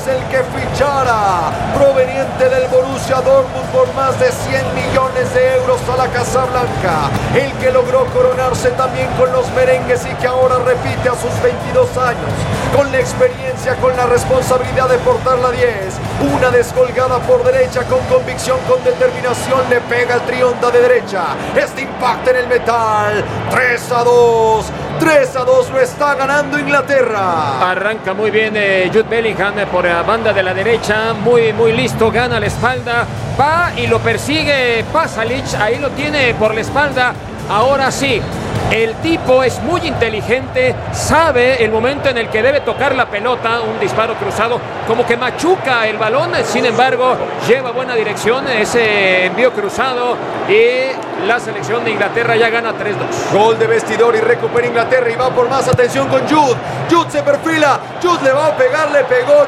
es el que fichara, proveniente del Borussia Dortmund por más de 100 millones de euros a la Casa Blanca, el que logró coronarse también con los merengues y que ahora repite a sus 22 años, con la experiencia, con la responsabilidad de portar la 10, una descolgada por derecha con convicción, con determinación, le pega el trionda de derecha, este impacta en el metal, 3-2, 3-2, lo está ganando Inglaterra. Arranca muy bien Jude Bellingham por la banda de la derecha, muy listo, gana la espalda, va y lo persigue Pasalic, ahí lo tiene por la espalda, ahora sí. El tipo es muy inteligente, sabe el momento en el que debe tocar la pelota, un disparo cruzado, como que machuca el balón, sin embargo, lleva buena dirección ese envío cruzado y la selección de Inglaterra ya gana 3-2. Gol de vestidor y recupera Inglaterra y va por más, atención con Jude. Jude se perfila, Jude le va a pegar, le pegó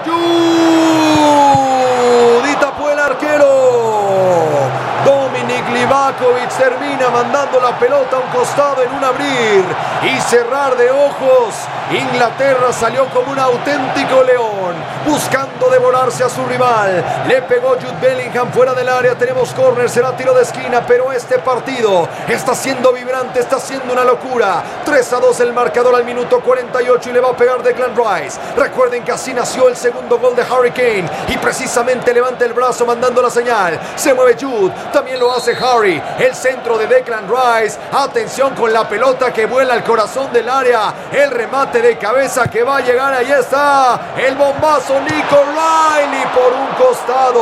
Jude y tapó el arquero. Dominic Livakovic termina mandando la pelota a un costado en un abrir y cerrar de ojos. Inglaterra salió como un auténtico león, buscando devorarse a su rival. Le pegó Jude Bellingham fuera del área. Tenemos córner, será tiro de esquina, pero este partido está siendo vibrante, está siendo una locura. 3-2 el marcador al minuto 48 y le va a pegar Declan Rice. Recuerden que así nació el segundo gol de Harry Kane y precisamente levanta el brazo mandando la señal. Se mueve Jude, también lo hace Harry. El centro de Declan Rice. Atención con la pelota que vuela al corazón del área. El remate de cabeza que va a llegar. Ahí está el bombazo. Nico Riley por un costado.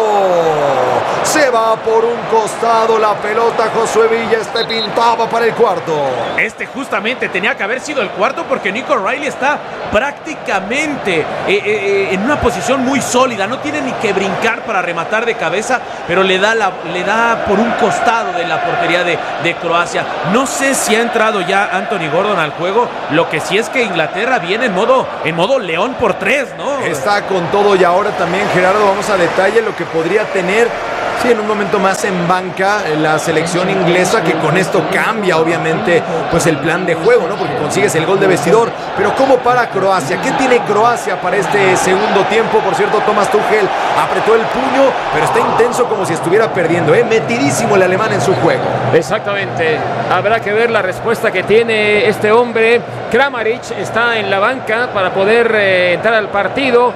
Se va por un costado la pelota. Josué Villa, pintaba para el cuarto. Justamente tenía que haber sido el cuarto porque Nico Riley está prácticamente en una posición muy sólida. No tiene ni que brincar para rematar de cabeza, pero le da por un costado de la portería de Croacia. No sé si ha entrado ya Anthony Gordon al juego. Lo que sí es que Inglaterra viene en modo león por 3, ¿no? Está con todo y ahora también, Gerardo, vamos a detalle lo que podría tener, sí, en un momento más en banca la selección inglesa, que con esto cambia obviamente pues el plan de juego, ¿no? Porque consigues el gol de vestidor, pero ¿cómo para Croacia? ¿Qué tiene Croacia para este segundo tiempo? Por cierto, Thomas Tuchel apretó el puño, pero está intenso como si estuviera perdiendo, metidísimo el alemán en su juego. Exactamente, habrá que ver la respuesta que tiene este hombre. Kramaric está en la banca para poder entrar al partido.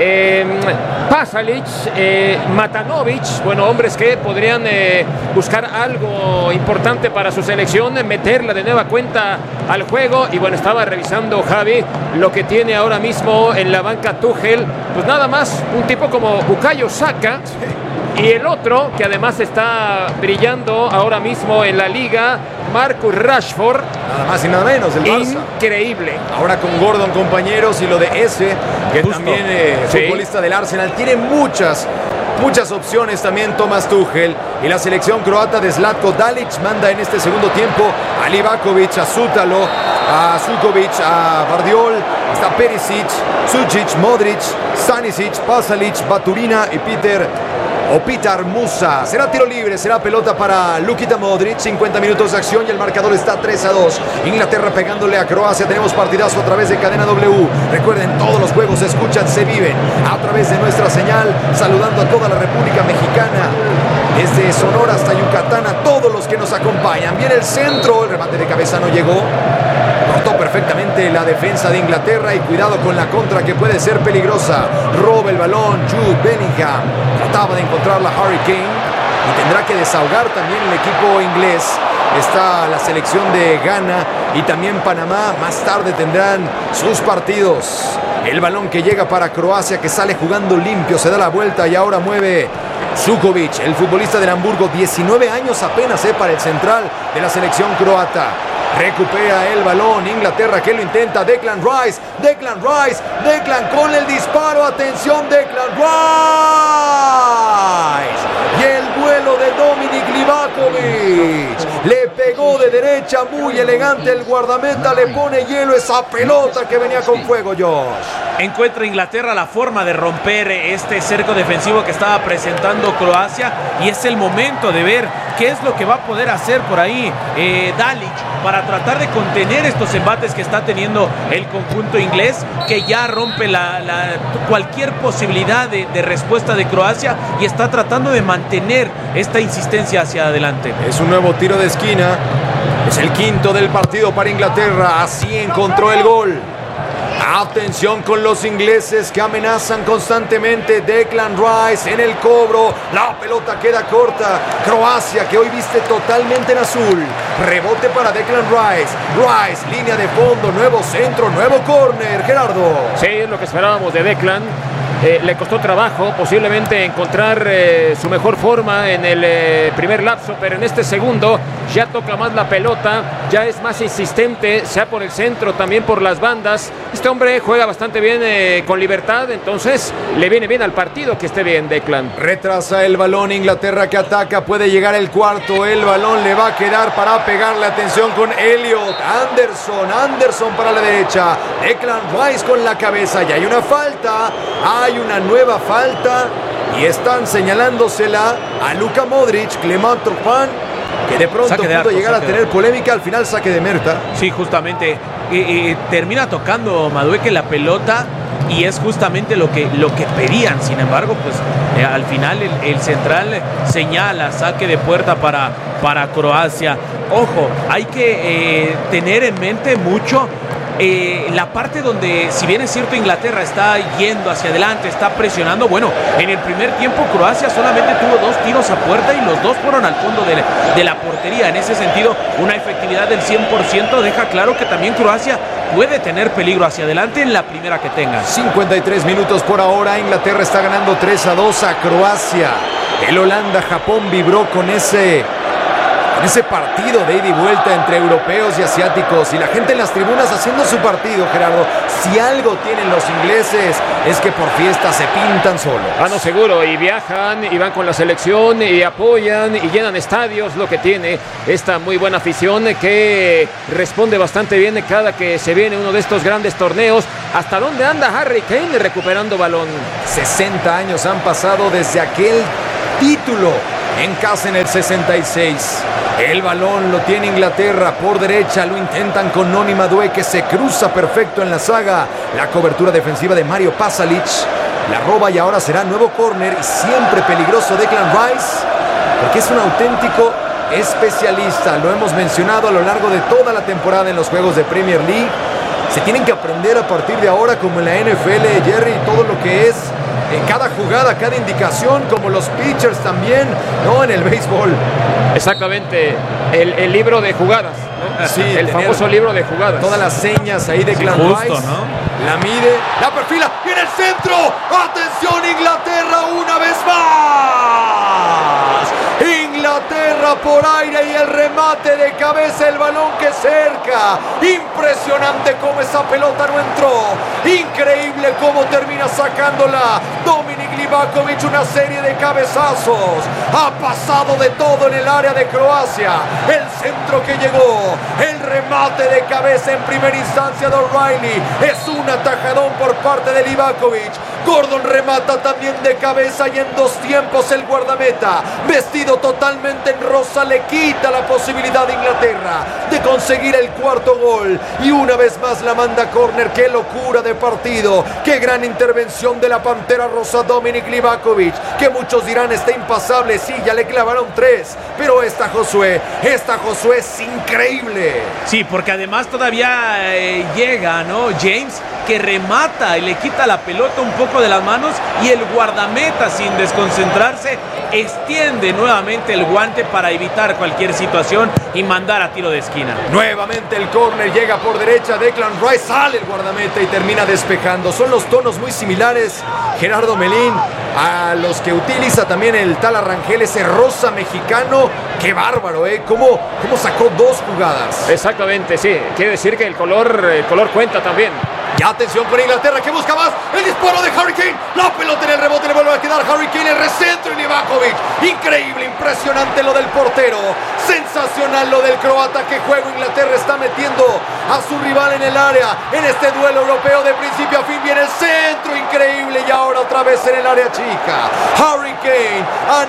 Pasalic, Matanovic, bueno, hombres que podrían buscar algo importante para su selección, meterla de nueva cuenta al juego. Y bueno, estaba revisando Javi lo que tiene ahora mismo en la banca Tuchel, pues nada más un tipo como Bukayo Saka. Y el otro, que además está brillando ahora mismo en la liga, Marcus Rashford. Nada más y nada menos, el Barça. Increíble. Ahora con Gordon, compañeros, y lo de ese, que justo, también futbolista del Arsenal. Tiene muchas opciones también Thomas Tuchel. Y la selección croata de Zlatko Dalic manda en este segundo tiempo a Livakovic, a Zútalo, a Sukovic, a Bardiol, está Perisic, Sucic, Modric, Stanisic, Pasalic, Baturina y Petar Musa. Será tiro libre, será pelota para Luka Modric. 50 minutos de acción y el marcador está 3-2. Inglaterra pegándole a Croacia. Tenemos partidazo a través de Cadena W. Recuerden, todos los juegos se escuchan, se viven a través de nuestra señal. Saludando a toda la República Mexicana, desde Sonora hasta Yucatán, a todos los que nos acompañan. Viene el centro, el remate de cabeza no llegó. Cortó perfectamente la defensa de Inglaterra y cuidado con la contra que puede ser peligrosa. Roba el balón Jude Bellingham. Trataba de encontrar la Harry Kane y tendrá que desahogar también el equipo inglés. Está la selección de Ghana y también Panamá. Más tarde tendrán sus partidos. El balón que llega para Croacia, que sale jugando limpio, se da la vuelta y ahora mueve Sukovic, el futbolista del Hamburgo. 19 años apenas para el central de la selección croata. Recupera el balón Inglaterra, que lo intenta. Declan Rice con el disparo. Atención, Declan Rice. Y el duelo de Dominic Livakovic. Le pegó de derecha, muy elegante el guardameta. Le pone hielo esa pelota que venía con fuego, Josh. Encuentra Inglaterra la forma de romper este cerco defensivo que estaba presentando Croacia, y es el momento de ver qué es lo que va a poder hacer por ahí Dalic para tratar de contener estos embates que está teniendo el conjunto inglés, que ya rompe cualquier posibilidad de respuesta de Croacia y está tratando de mantener esta insistencia hacia adelante. Es un nuevo tiro de esquina, es el quinto del partido para Inglaterra, así encontró el gol. Atención con los ingleses que amenazan constantemente. Declan Rice en el cobro. La pelota queda corta. Croacia, que hoy viste totalmente en azul. Rebote para Declan Rice. Rice, línea de fondo. Nuevo centro, nuevo córner. Gerardo. Sí, es lo que esperábamos de Declan. Le costó trabajo posiblemente encontrar su mejor forma en el primer lapso, pero en este segundo ya toca más la pelota, ya es más insistente, sea por el centro, también por las bandas. Este hombre juega bastante bien con libertad, entonces le viene bien al partido que esté bien Declan. Retrasa el balón Inglaterra, que ataca, puede llegar el cuarto, el balón le va a quedar para pegarle. Atención con Elliot, Anderson para la derecha, Declan Rice con la cabeza, y hay una falta. Hay una nueva falta y están señalándosela a Luka Modric. Clement Turpin, que de pronto pudo llegar a tener polémica, al final saque de meta. Sí, justamente termina tocando Madueke la pelota y es justamente lo que pedían. Sin embargo, pues al final el central señala saque de puerta para Croacia. Ojo, hay que tener en mente mucho la parte donde, si bien es cierto, Inglaterra está yendo hacia adelante, está presionando. Bueno, en el primer tiempo Croacia solamente tuvo 2 tiros a puerta y los 2 fueron al fondo de la portería. En ese sentido, una efectividad del 100% deja claro que también Croacia puede tener peligro hacia adelante en la primera que tenga. 53 minutos por ahora. Inglaterra está ganando 3-2 a Croacia. El Holanda-Japón vibró con ese partido de ida y vuelta entre europeos y asiáticos, y la gente en las tribunas haciendo su partido, Gerardo. Si algo tienen los ingleses es que por fiesta se pintan solos. No, seguro, y viajan y van con la selección y apoyan y llenan estadios, lo que tiene esta muy buena afición que responde bastante bien cada que se viene uno de estos grandes torneos. ¿Hasta dónde anda Harry Kane recuperando balón? 60 años han pasado desde aquel título en casa en el 66. El balón lo tiene Inglaterra por derecha, lo intentan con Noni Madueke, que se cruza perfecto en la saga. La cobertura defensiva de Mario Pasalic, la roba y ahora será nuevo córner, y siempre peligroso Declan Rice, porque es un auténtico especialista. Lo hemos mencionado a lo largo de toda la temporada en los juegos de Premier League. Se tienen que aprender a partir de ahora, como en la NFL, Jerry, todo lo que es en cada jugada, cada indicación, como los pitchers también, ¿no? En el béisbol. Exactamente, el libro de jugadas, ¿no? Sí, el famoso libro de jugadas. Todas las señas ahí de Declan Rice, ¿no? La mide, la perfila, y en el centro. ¡Atención, Inglaterra, una vez más! Inglaterra por aire y el remate de cabeza, el balón que cerca. Impresionante cómo esa pelota no entró. Increíble cómo termina sacándola Dominik Livakovic, una serie de cabezazos. Ha pasado de todo en el área de Croacia. El centro que llegó, el remate de cabeza en primera instancia de O'Reilly. Es un atajadón por parte de Livakovic. Gordon remata también de cabeza y en 2 tiempos el guardameta, vestido totalmente en rosa, le quita la posibilidad de Inglaterra de conseguir el cuarto gol. Y una vez más la manda a córner. ¡Qué locura de partido! ¡Qué gran intervención de la Pantera Rosa Dominik Livakovic! Que muchos dirán está impasable. Sí, ya le clavaron 3. Pero esta Josué es increíble. Sí, porque además todavía llega, ¿no? James, que remata y le quita la pelota un poco de las manos, y el guardameta, sin desconcentrarse, extiende nuevamente el guante para evitar cualquier situación y mandar a tiro de esquina. Nuevamente el córner, llega por derecha Declan Rice, sale el guardameta y termina despejando. Son los tonos muy similares, Gerardo Melín, a los que utiliza también el tal Rangel, ese rosa mexicano. ¡Qué bárbaro, eh! ¿Cómo sacó 2 jugadas? Exactamente, sí. Quiere decir que el color cuenta también. Y atención con Inglaterra, que busca más. El disparo de Harry Kane. La pelota en el rebote, le vuelve a quedar Harry Kane. El recentro y Livakovic Livakovic. Increíble, impresionante lo del portero. Sensacional lo del croata. Que juego Inglaterra está metiendo a su rival en el área. En este duelo europeo de principio a fin viene el centro. Increíble. Y ahora otra vez en el área chica. Harry Kane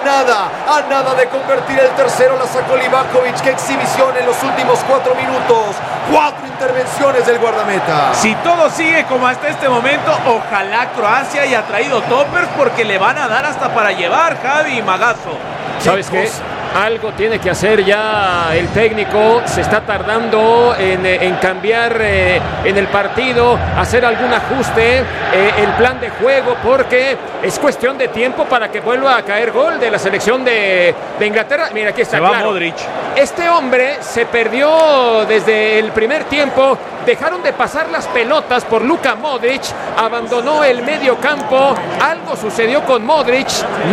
a nada de convertir el tercero. La sacó Livakovic. Qué exhibición en los últimos 4 minutos. 4 intervenciones del guardameta. Si todo sigue como hasta este momento, ojalá Croacia haya traído toppers porque le van a dar hasta para llevar, Javi y Magazo. ¿Sabes qué? Algo tiene que hacer ya el técnico. Se está tardando en cambiar en el partido, hacer algún ajuste, el plan de juego, porque es cuestión de tiempo para que vuelva a caer gol de la selección de Inglaterra. Mira, aquí está se va claro. Modric. Este hombre se perdió desde el primer tiempo. Dejaron de pasar las pelotas por Luka Modric, abandonó el medio campo, algo sucedió con Modric,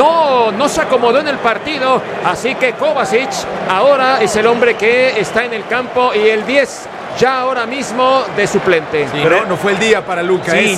no se acomodó en el partido, así que Kovacic ahora es el hombre que está en el campo y el 10 ya ahora mismo de suplente. Sí, pero no fue el día para Luka. Sí,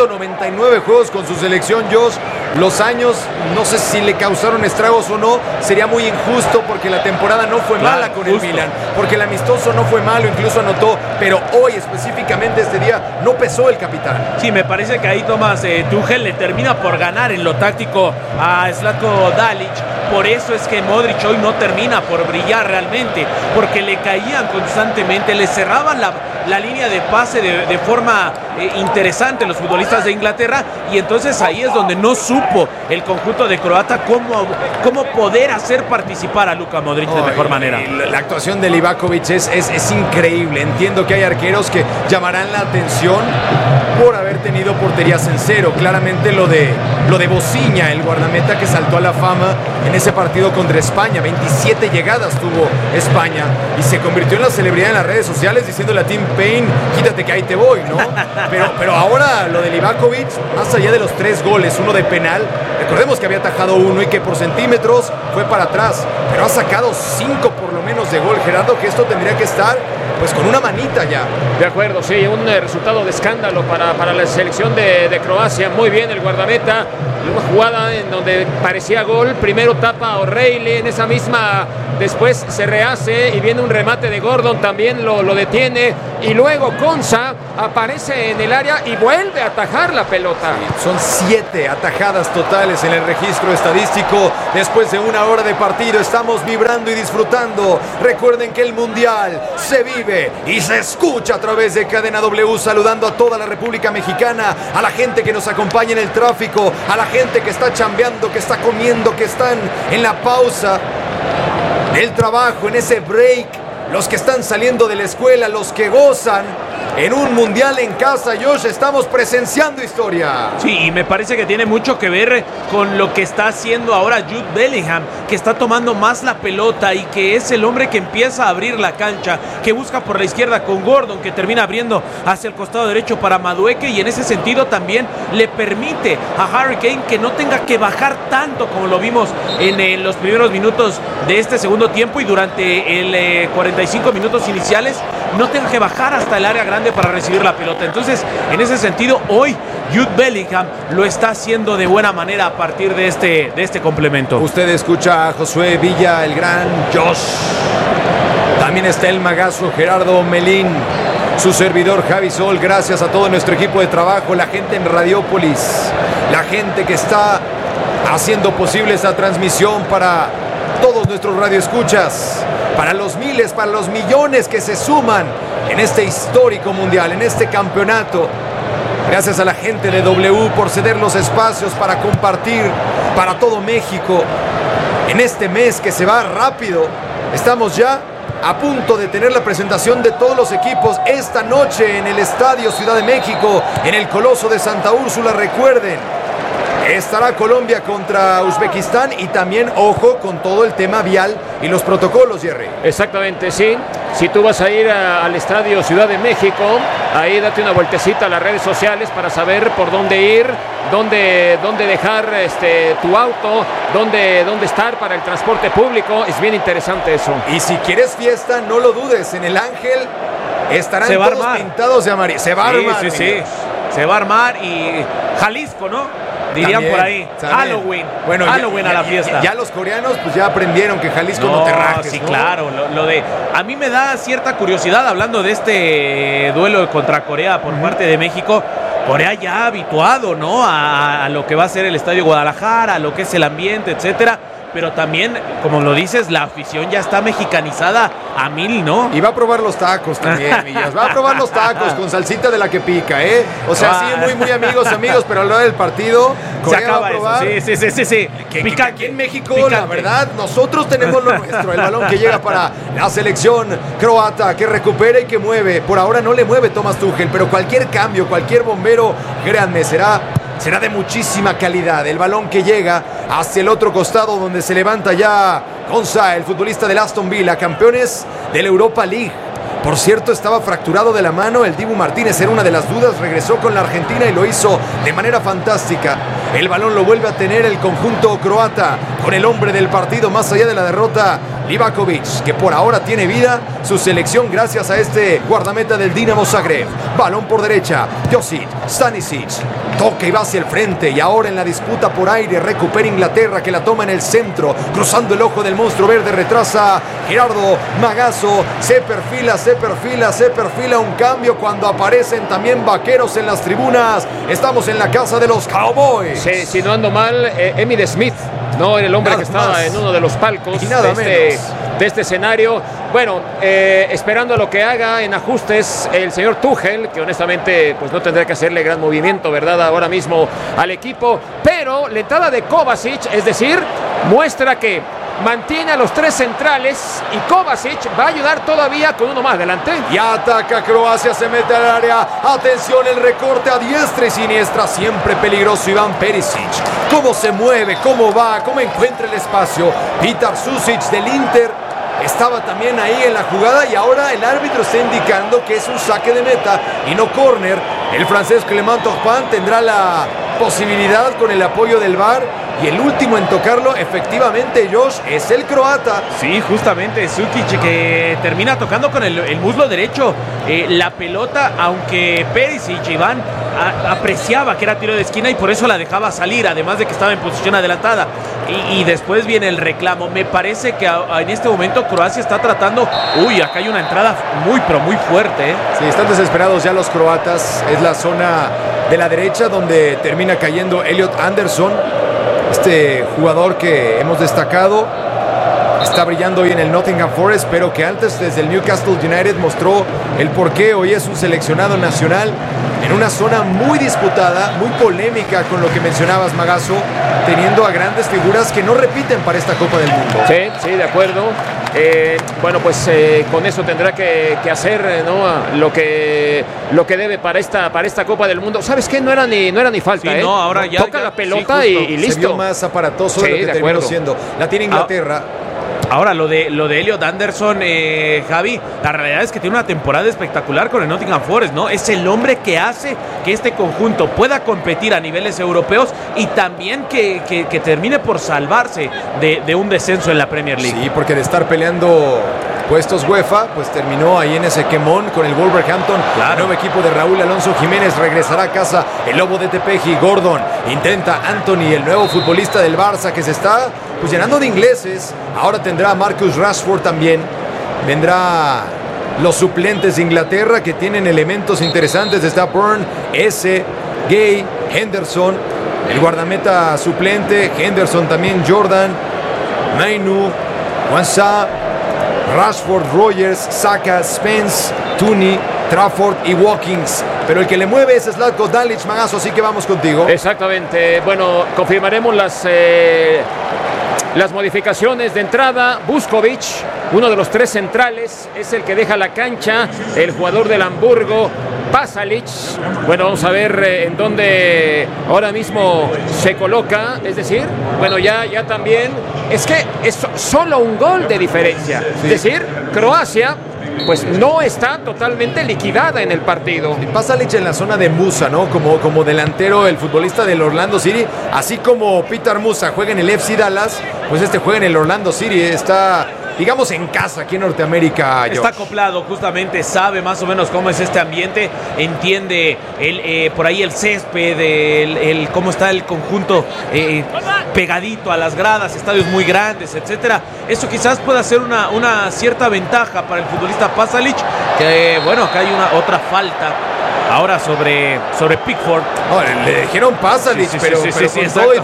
199 juegos con su selección, Josh. Los años, no sé si le causaron estragos o no. Sería muy injusto porque la temporada no fue mala con el Milan. Porque el amistoso no fue malo, incluso anotó. Pero hoy, específicamente este día, no pesó el capitán. Sí, me parece que ahí Thomas Tuchel le termina por ganar en lo táctico a Zlatko Dalic. Por eso es que Modric hoy no termina por brillar realmente. Porque le caían constantemente, le cerraban la línea de pase de forma interesante los futbolistas de Inglaterra, y entonces ahí es donde no supo el conjunto de Croata cómo poder hacer participar a Luka Modric de mejor manera. La actuación de Livakovic es increíble. Entiendo que hay arqueros que llamarán la atención por haber tenido porterías en cero. Claramente lo de Bociña, el guardameta que saltó a la fama en ese partido contra España. 27 llegadas tuvo España y se convirtió en la celebridad en las redes sociales diciéndole a Tim Payne, quítate que ahí te voy, ¿no? Pero ahora lo de Livakovic, más allá de los 3 goles, uno de penal, recordemos que había atajado uno y que por centímetros fue para atrás, pero ha sacado 5 por lo menos de gol, Gerardo, que esto tendría que estar pues con una manita ya. De acuerdo, sí, un resultado de escándalo para la selección de Croacia. Muy bien el guardameta, una jugada en donde parecía gol, primero tapa a O'Reilly, en esa misma, después se rehace y viene un remate de Gordon, también lo detiene, y luego Konsa aparece en el área y vuelve a atajar la pelota. Sí, son 7 atajadas totales en el registro estadístico. Después de 1 hora de partido estamos vibrando y disfrutando. Recuerden que el Mundial se vive y se escucha a través de Cadena W, saludando a toda la República Mexicana, a la gente que nos acompaña en el tráfico, a la gente que está chambeando, que está comiendo, que están en la pausa del trabajo, en ese break, los que están saliendo de la escuela, los que gozan en un mundial en casa. Josh, estamos presenciando historia. Sí, y me parece que tiene mucho que ver con lo que está haciendo ahora Jude Bellingham, que está tomando más la pelota y que es el hombre que empieza a abrir la cancha, que busca por la izquierda con Gordon, que termina abriendo hacia el costado derecho para Madueke, y en ese sentido también le permite a Harry Kane que no tenga que bajar tanto como lo vimos en los primeros minutos de este segundo tiempo, y durante el 45 minutos iniciales no tenga que bajar hasta el área grande para recibir la pelota. Entonces, en ese sentido, hoy Jude Bellingham lo está haciendo de buena manera a partir de este complemento. Usted escucha a Josué Villa, el gran Josh. También está el magazo Gerardo Melín, su servidor Javi Sol. Gracias a todo nuestro equipo de trabajo, la gente en Radiópolis, la gente que está haciendo posible esta transmisión para todos nuestros radioescuchas, para los miles, para los millones que se suman en este histórico mundial, en este campeonato. Gracias a la gente de W por ceder los espacios para compartir para todo México en este mes que se va rápido. Estamos ya a punto de tener la presentación de todos los equipos esta noche en el Estadio Ciudad de México, en el Coloso de Santa Úrsula. Recuerden, estará Colombia contra Uzbekistán, y también, ojo, con todo el tema vial y los protocolos, Jerry. Exactamente, sí. Si tú vas a ir al Estadio Ciudad de México, ahí date una vueltecita a las redes sociales para saber por dónde ir, dónde dejar tu auto, dónde estar para el transporte público. Es bien interesante eso. Y si quieres fiesta, no lo dudes, en el Ángel estarán todos pintados de amarillo. Se va a armar. Sí. Se va a armar, y Jalisco, ¿no? Dirían también, por ahí, también. Halloween. Bueno, Halloween a la fiesta. Ya los coreanos pues ya aprendieron que Jalisco no te rajes, sí, ¿no? claro. Lo de, a mí me da cierta curiosidad hablando de este duelo contra Corea por parte de México. Corea ya habituado, ¿no? A lo que va a ser el Estadio Guadalajara, a lo que es el ambiente, etcétera. Pero también, como lo dices, la afición ya está mexicanizada a 1000, ¿no? Y va a probar los tacos también, Millas. Va a probar los tacos con salsita de la que pica, ¿eh? O sea, sí, muy amigos, pero a la hora del partido, Corea se acaba va a probar. eso. Sí. Que aquí en México, la verdad, nosotros tenemos lo nuestro. El balón que llega para la selección croata, que recupera y que mueve. Por ahora no le mueve Thomas Tuchel, pero cualquier cambio, cualquier bombero, créanme, será de muchísima calidad. El balón que llega hacia el otro costado donde se levanta ya Konsa, el futbolista del Aston Villa, campeones de la Europa League. Por cierto, estaba fracturado de la mano el Dibu Martínez, era una de las dudas, regresó con la Argentina y lo hizo de manera fantástica. El balón lo vuelve a tener el conjunto croata con el hombre del partido más allá de la derrota, Livakovic, que por ahora tiene vida su selección gracias a este guardameta del Dinamo Zagreb. Balón por derecha, Josic, Stanisic, toca y va hacia el frente y ahora en la disputa por aire recupera Inglaterra que la toma en el centro, cruzando el ojo del monstruo verde, retrasa Gerardo Magazo, se perfila un cambio cuando aparecen también vaqueros en las tribunas. Estamos en la casa de los Cowboys. Sí, si no ando mal, Emmitt Smith, no era el hombre Nada que estaba más. en uno de los palcos Y nada de este escenario. Bueno, esperando a lo que haga en ajustes el señor Tuchel, que honestamente pues no tendrá que hacerle gran movimiento, ¿verdad? Ahora mismo al equipo, pero la entrada de Kovacic, es decir, muestra que mantiene a los tres centrales y Kovacic va a ayudar todavía con uno más delante. Y ataca Croacia, se mete al área. Atención, el recorte a diestra y siniestra. Siempre peligroso Iván Perisic. Cómo se mueve, cómo va, cómo encuentra el espacio. Petar Susic del Inter estaba también ahí en la jugada y ahora el árbitro está indicando que es un saque de meta y no córner. El francés Clément Turpin tendrá la posibilidad con el apoyo del VAR. Y el último en tocarlo, efectivamente, Josh, es el croata. Sí, justamente, Sukic, que termina tocando con el muslo derecho la pelota, aunque Perisic, Iván, apreciaba que era tiro de esquina y por eso la dejaba salir, además de que estaba en posición adelantada. Y después viene el reclamo. Me parece que en este momento Croacia está tratando... Uy, acá hay una entrada pero muy fuerte, ¿eh? Sí, están desesperados ya los croatas. Es la zona de la derecha donde termina cayendo Elliot Anderson. Este jugador que hemos destacado está brillando hoy en el Nottingham Forest, pero que antes desde el Newcastle United mostró el porqué. Hoy es un seleccionado nacional en una zona muy disputada, muy polémica con lo que mencionabas, Magazo, teniendo a grandes figuras que no repiten para esta Copa del Mundo. Sí, de acuerdo. Bueno, pues con eso tendrá que hacer, ¿no? lo que debe para esta Copa del Mundo. ¿Sabes qué? No era ni falta, Sí, no, ahora ya toca la pelota sí, y listo. Se vio más aparatoso de lo que terminó siendo. La tiene Inglaterra. Ahora, lo de Elliot Anderson, Javi, la realidad es que tiene una temporada espectacular con el Nottingham Forest, ¿no? Es el hombre que hace que este conjunto pueda competir a niveles europeos y también que termine por salvarse de un descenso en la Premier League. Sí, porque de estar peleando puestos UEFA, pues terminó ahí en ese quemón con el Wolverhampton. Claro. El nuevo equipo de Raúl Alonso Jiménez regresará a casa. El lobo de Tepeji, Gordon, intenta Anthony, el nuevo futbolista del Barça que se está pues llenando de ingleses. Ahora tendrá a Marcus Rashford también. Vendrá los suplentes de Inglaterra que tienen elementos interesantes. Está Burn, Gay, Henderson, el guardameta suplente, Henderson también, Jordan, Mainu, Wansa, Rashford, Rogers, Saka, Spence, Tooney, Trafford y Watkins. Pero el que le mueve es Zlatko Dalic, Magazo, así que vamos contigo. Exactamente. Bueno, confirmaremos las modificaciones de entrada. Vuskovic, uno de los tres centrales, es el que deja la cancha. El jugador del Hamburgo, Pasalic. Bueno, vamos a ver en dónde ahora mismo se coloca. Es decir, bueno, ya también. Es que es solo un gol de diferencia. Sí. Es decir, Croacia pues no está totalmente liquidada en el partido. Pasalic en la zona de Musa, ¿no? Como delantero, el futbolista del Orlando City. Así como Peter Musa juega en el FC Dallas, pues este juega en el Orlando City. Está digamos, en casa aquí en Norteamérica. George. Está acoplado, justamente, sabe más o menos cómo es este ambiente, entiende por ahí el césped, cómo está el conjunto pegadito a las gradas, estadios muy grandes, etcétera. Eso quizás pueda ser una cierta ventaja para el futbolista Pasalic, que bueno, acá hay otra falta. Ahora sobre Pickford. No, le dijeron Pasalic, pero con todo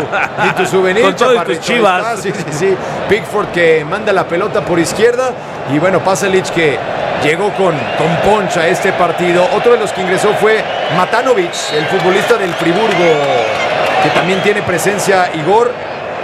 y tu souvenir, con todo y tus chivas. Sí. Pickford que manda la pelota por izquierda. Y bueno, Pasalic que llegó con poncha a este partido. Otro de los que ingresó fue Matanovic, el futbolista del Friburgo, que también tiene presencia, Igor,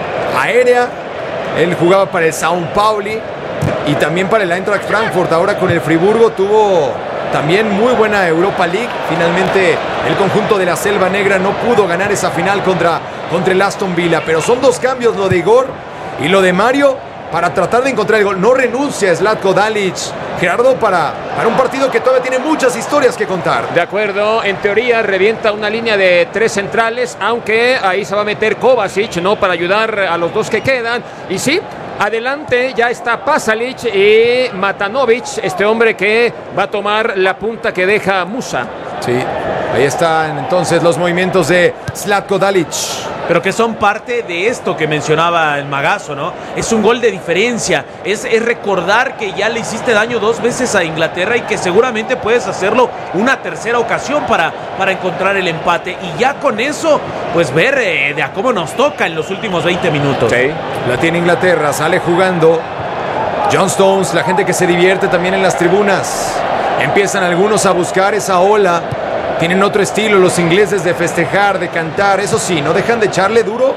aérea. Él jugaba para el São Paulo y también para el Eintracht Frankfurt. Ahora con el Friburgo tuvo también muy buena Europa League. Finalmente el conjunto de la Selva Negra no pudo ganar esa final contra el Aston Villa. Pero son dos cambios, lo de Igor y lo de Mario, para tratar de encontrar el gol. No renuncia Zlatko Dalic, Gerardo, para un partido que todavía tiene muchas historias que contar. De acuerdo, en teoría revienta una línea de 3 centrales, aunque ahí se va a meter Kovacic, ¿no?, para ayudar a los dos que quedan. Y sí, adelante ya está Pasalic y Matanovic, este hombre que va a tomar la punta que deja Musa. Sí, ahí están entonces los movimientos de Zlatko Dalic. Pero que son parte de esto que mencionaba el Magazo, ¿no? Es un gol de diferencia, es recordar que ya le hiciste daño 2 veces a Inglaterra y que seguramente puedes hacerlo una tercera ocasión para encontrar el empate. Y ya con eso, pues ver de a cómo nos toca en los últimos 20 minutos. Sí, la tiene Inglaterra, sale jugando John Stones, la gente que se divierte también en las tribunas. Empiezan algunos a buscar esa ola. Tienen otro estilo los ingleses de festejar, de cantar. Eso sí, no dejan de echarle duro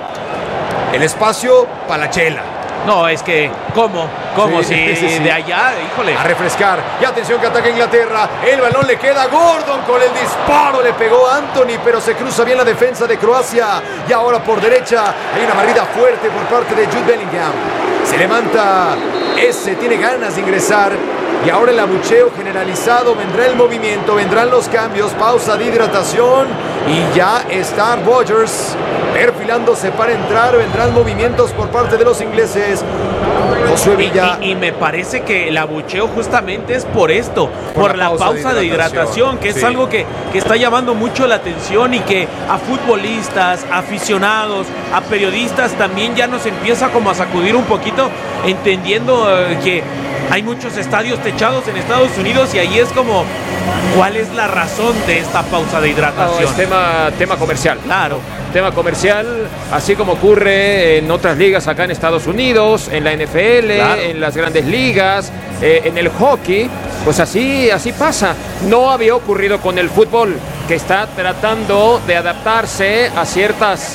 el espacio para la chela. No, es que, ¿cómo? Sí. De allá, híjole. A refrescar. Y atención que ataca Inglaterra. El balón le queda a Gordon con el disparo. Le pegó a Anthony, pero se cruza bien la defensa de Croacia. Y ahora por derecha hay una barrida fuerte por parte de Jude Bellingham. Se levanta tiene ganas de ingresar. Y ahora el abucheo generalizado, vendrá el movimiento, vendrán los cambios, pausa de hidratación y ya está Rodgers perfilándose para entrar. Vendrán movimientos por parte de los ingleses. Josué Villa. Y me parece que el abucheo justamente es por esto, por la pausa de hidratación, que es algo que está llamando mucho la atención y que a futbolistas, aficionados, a periodistas también ya nos empieza como a sacudir un poquito, entendiendo que hay muchos estadios techados en Estados Unidos y ahí es como, ¿cuál es la razón de esta pausa de hidratación? No, es tema comercial. Claro. Tema comercial, así como ocurre en otras ligas acá en Estados Unidos, en la NFL, claro, en las grandes ligas, en el hockey, pues así pasa. No había ocurrido con el fútbol, que está tratando de adaptarse a ciertas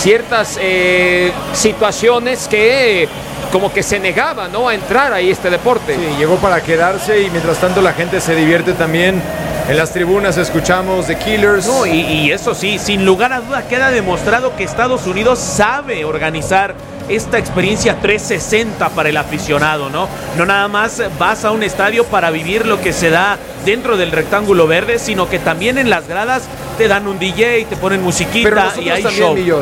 situaciones que como que se negaba, ¿no?, a entrar ahí este deporte. Sí, llegó para quedarse y mientras tanto la gente se divierte también. En las tribunas escuchamos The Killers. No, y eso sí, sin lugar a duda queda demostrado que Estados Unidos sabe organizar esta experiencia 360 para el aficionado, ¿no? No nada más vas a un estadio para vivir lo que se da dentro del rectángulo verde, sino que también en las gradas te dan un DJ, te ponen musiquita y hay show.